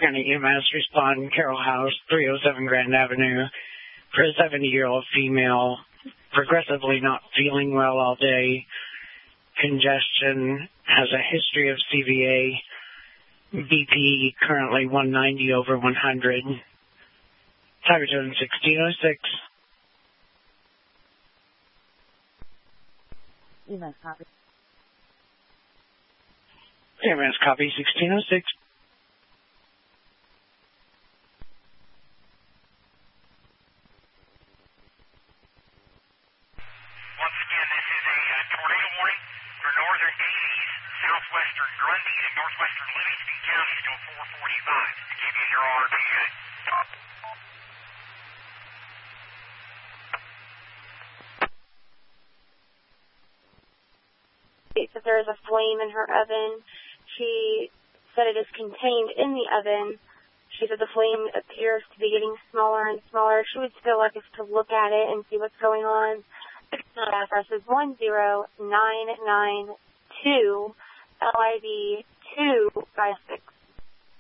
County EMS respond Carroll House, 307 Grand Avenue, for a 70-year-old female, progressively not feeling well all day, congestion, has a history of CVA, BP currently 190 over 100. Tiger Jones 1606. EMS copy. EMS copy 1606. Once again, this is a tornado warning for northern Davies, southwestern Grundy, and northwestern Livingston counties till 4:45 to give you your RPA. That there is a flame in her oven. She said it is contained in the oven. She said the flame appears to be getting smaller and smaller. She would still like us to look at it and see what's going on. The address is 10992 LID 256.